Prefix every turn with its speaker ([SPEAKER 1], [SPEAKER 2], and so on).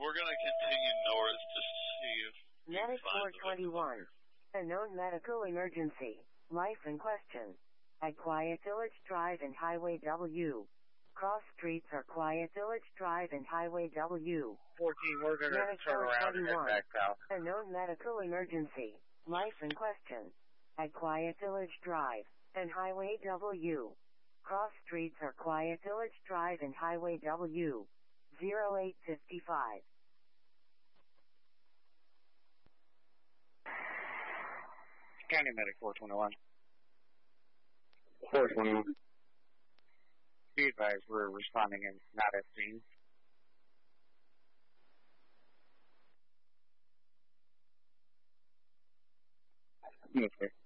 [SPEAKER 1] we're going to continue north to see if
[SPEAKER 2] Medic 421. A known medical emergency. Life in question. At Quiet Village Drive and Highway W. Cross streets are Quiet Village Drive and Highway W.
[SPEAKER 3] 14, we're going to turn around and head back south.
[SPEAKER 2] A known medical emergency. Life in question. At Quiet Village Drive and Highway W. Cross streets are Quiet Village Drive and Highway W. 0855.
[SPEAKER 3] County Medic 421.
[SPEAKER 4] 421.
[SPEAKER 3] Be advised, we're responding and not at scene.
[SPEAKER 4] Okay.